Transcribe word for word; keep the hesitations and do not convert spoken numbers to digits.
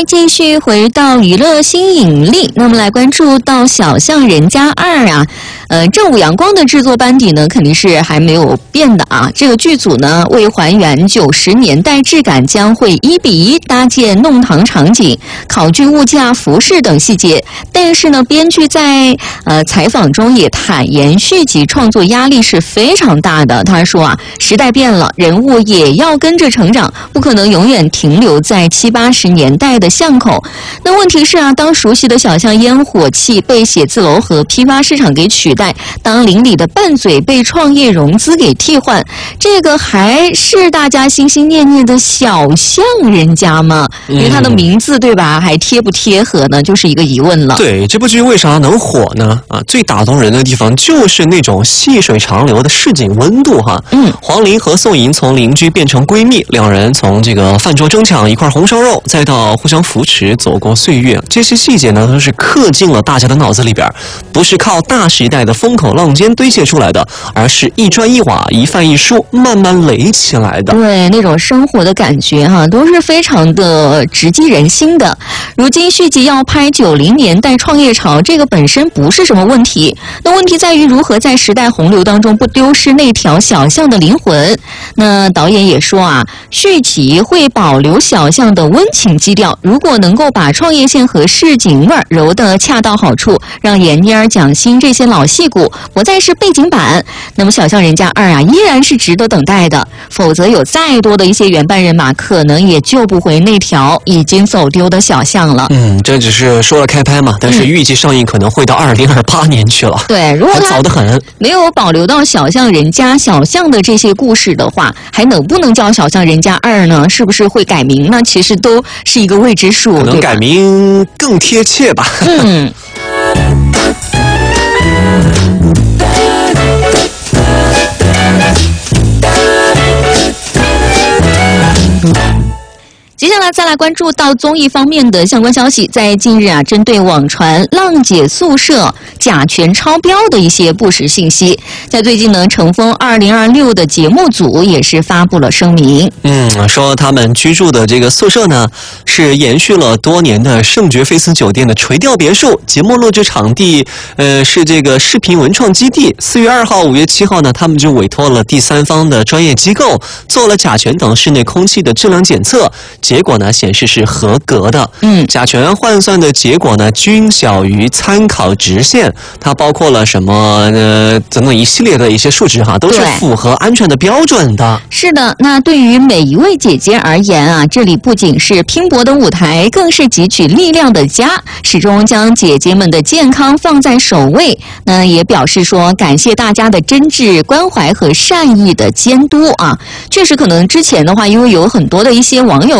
来继续回到娱乐新引力，那么来关注到小巷人家二啊，呃，正午阳光的制作班底呢肯定是还没有变的啊。这个剧组呢为还原九十年代质感，将会一比一搭建弄堂场景，考据物价、服饰等细节。但是呢，编剧在呃采访中也坦言，续集创作压力是非常大的。他说啊，时代变了，人物也要跟着成长，不可能永远停留在七八十年代的巷口。那问题是啊，当熟悉的小巷烟火气被写字楼和批发市场给取代，当邻里的拌嘴被创业融资给替换，这个还是大家心心念念的小巷人家吗？因为它的名字对吧，还贴不贴合呢，就是一个疑问了。 对，这部剧为啥能火呢？啊，最打动人的地方就是那种细水长流的市井温度哈。嗯，黄龄和宋莹从邻居变成闺蜜，两人从这个饭桌争抢一块红烧肉，再到互相扶持，走过岁月，这些细节呢都是刻进了大家的脑子里边，不是靠大时代的风口浪尖堆砌出来的，而是一砖一瓦、一饭一书慢慢垒起来的。 对，那种生活的感觉哈，都是非常的直击人心的。如今续集要拍九零年代创业潮，这个本身不是什么问题，那问题在于如何在时代洪流当中不丢失那条小巷的灵魂。那导演也说啊，续集会保留小巷的温情基调，如果能够把创业线和市井味儿揉得恰到好处，让闫妮儿、蒋欣这些老戏骨不再是背景板，那么小巷人家二啊依然是值得等待的。否则有再多的一些原班人马，可能也救不回那条已经走丢的小巷了。 嗯，这只是说了开拍嘛，但是预计上映可能会到二零二八年去了。 对，如果还早得很， 没有保留到小巷人家小巷的这些故事的话，还能不能叫小巷人家二呢？是不是会改名呢？其实都是一个未知数， 可能改名更贴切吧。 嗯。接下来再来关注到综艺方面的相关消息，在近日啊，针对网传浪姐宿舍甲醛超标的一些不实信息，在最近呢，乘风二零二六的节目组也是发布了声明。 嗯，说他们居住的这个宿舍呢，是延续了多年的圣爵菲斯酒店的垂钓别墅，节目录制场地呃是这个视频文创基地。四月二号、五月七号呢，他们就委托了第三方的专业机构做了甲醛等室内空气的质量检测。结果呢显示是合格的，嗯，甲醛换算的结果呢均小于参考值线，它包括了什么呃等等一系列的一些数值哈，都是符合安全的标准的。 是的，那对于每一位姐姐而言啊，这里不仅是拼搏的舞台，更是汲取力量的家，始终将姐姐们的健康放在首位。那也表示说感谢大家的真挚关怀和善意的监督啊。确实可能之前的话，因为有很多的一些网友